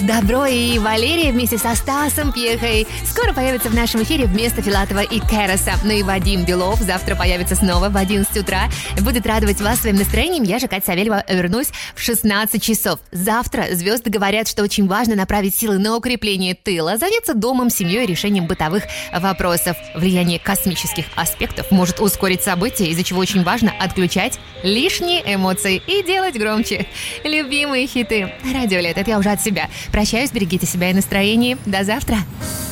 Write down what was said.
Добро и Валерия вместе со Стасом Пьехой скоро появятся в нашем эфире вместо Филатова и Кероса. Ну и Вадим Белов завтра появится снова в 11 утра. Будет радовать вас своим настроением. Я же, Катя Савельева, вернусь в 16 часов. Завтра звезды говорят, что очень важно направить силы на укрепление тыла, заняться домом, семьей, решением бытовых вопросов. Влияние космических аспектов может ускорить события, из-за чего очень важно отключать лишние эмоции и делать громче. Любимые хиты. Радио Лет, это я уже от себя. Прощаюсь, берегите себя и настроение. До завтра.